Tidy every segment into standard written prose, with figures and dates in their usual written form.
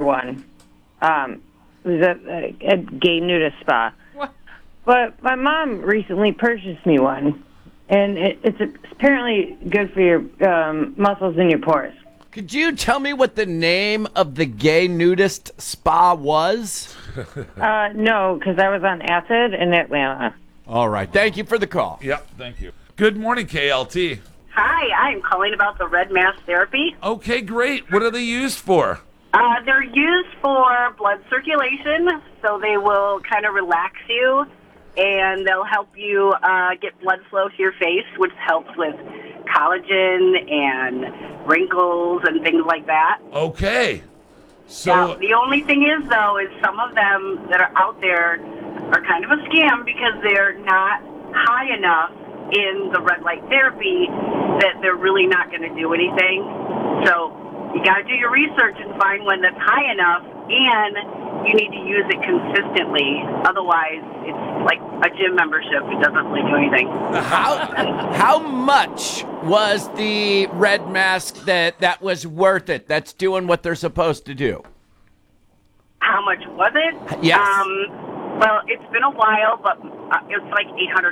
one. It was a gay nudist spa. What? But my mom recently purchased me one, and it's apparently good for your muscles and your pores. Could you tell me what the name of the gay nudist spa was? No, because I was on acid in Atlanta. All right. Thank you for the call. Yep, thank you. Good morning, KLT. Hi, I'm calling about the red mass therapy. Okay, great. What are they used for? They're used for blood circulation, so they will kind of relax you, and they'll help you get blood flow to your face, which helps with collagen and wrinkles and things like that. Okay. So Now, the only thing is, though, is some of them that are out there are kind of a scam because they're not high enough in the red light therapy that they're really not going to do anything. So you got to do your research and find one that's high enough, and you need to use it consistently. Otherwise, it's like a gym membership. It doesn't really do anything. How much was the red mask that was worth it? That's doing what they're supposed to do. How much was it? Yes. Well, it's been a while, but it's like $800.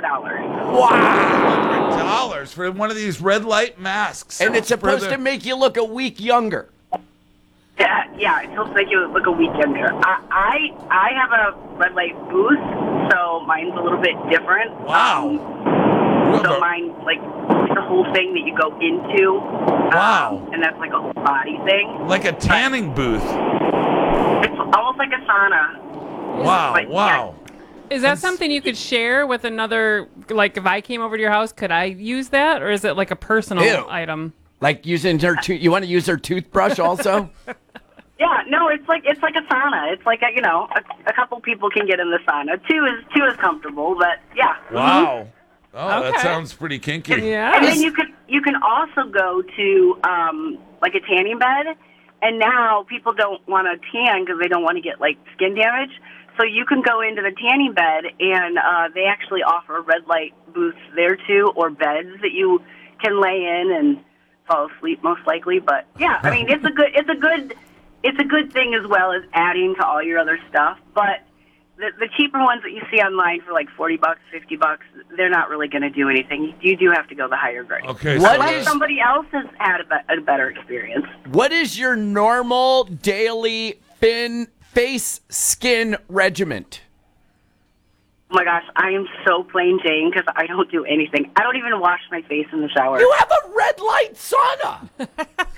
Wow. $100 for one of these red light masks. And it's supposed to make you look a week younger. Yeah, it feels like you look a week younger. I have a red light booth, so mine's a little bit different. Wow. So mine's like the whole thing that you go into. Wow. And that's like a whole body thing. Like a tanning booth. It's almost like a sauna. Wow, But, wow. Is that something you could share with another, like if I came over to your house, could I use that? Or is it like a personal Ew. item? Like using her you want to use her toothbrush also? Yeah, no, it's like a sauna. It's like a couple people can get in the sauna. Two is comfortable, but yeah. Wow. Oh, that Okay. sounds pretty kinky. Yeah. And then you can also go to like a tanning bed, and now people don't want to tan because they don't want to get like skin damage. So you can go into the tanning bed, and they actually offer red light booths there too, or beds that you can lay in and fall asleep most likely. But yeah, I mean it's a good thing as well as adding to all your other stuff. But the cheaper ones that you see online for like $40, $50, they're not really going to do anything. You do have to go the higher grade. Okay. What so Unless somebody else has had a better experience. What is your normal daily face skin regimen? Oh my gosh, I am so plain Jane because I don't do anything. I don't even wash my face in the shower. You have a red light sauna.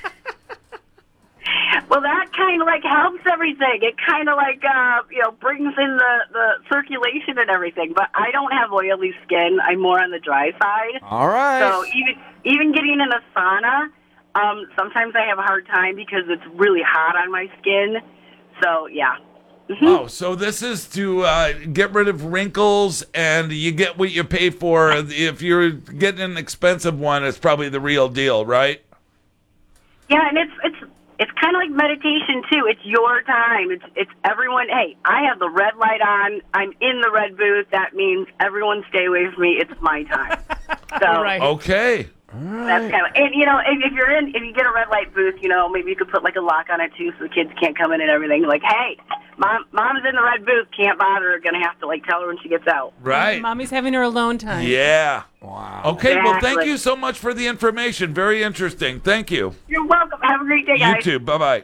Well, that kind of like helps everything. It kind of like brings in the circulation and everything. But I don't have oily skin. I'm more on the dry side. All right. So even getting in a sauna, sometimes I have a hard time because it's really hot on my skin. So yeah. Oh, so this is to get rid of wrinkles, and you get what you pay for. If you're getting an expensive one, it's probably the real deal, right? Yeah, and it's kind of like meditation too. It's your time. It's everyone. Hey, I have the red light on. I'm in the red booth. That means everyone stay away from me. It's my time. So Right. Okay. that's kind of, and if you get a red light booth, maybe you could put like a lock on it too, so the kids can't come in and everything. Like, hey, mom's in the red booth. Can't bother. Gonna have to like tell her when she gets out. Right. Mommy's having her alone time. Yeah. Wow. Okay, well, thank Exactly. you so much for the information. Very interesting. Thank you. You're welcome. Have a great day, guys. You too. Bye-bye.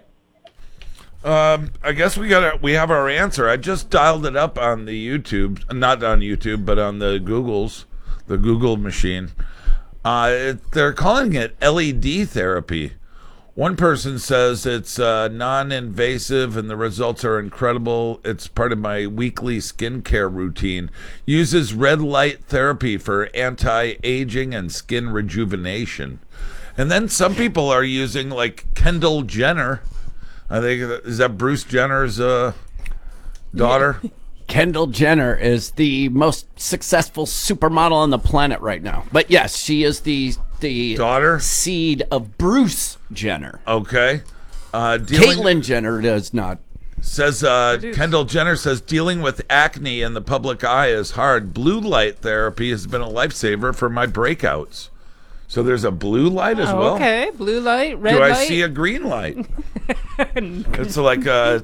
I guess we have our answer. I just dialed it up on the YouTube, not on YouTube, but on the Google machine. They're calling it LED therapy. One person says it's non-invasive and the results are incredible. It's part of my weekly skincare routine. Uses red light therapy for anti-aging and skin rejuvenation. And then some people are using like Kendall Jenner. I think, is that Bruce Jenner's daughter? Kendall Jenner is the most successful supermodel on the planet right now. But yes, she is the Daughter? seed of Bruce Jenner. Okay. Caitlyn Jenner does not. Says Kendall Jenner says dealing with acne in the public eye is hard. Blue light therapy has been a lifesaver for my breakouts. So there's a blue light as well. Okay, blue light, red Do light. I see a green light? It's like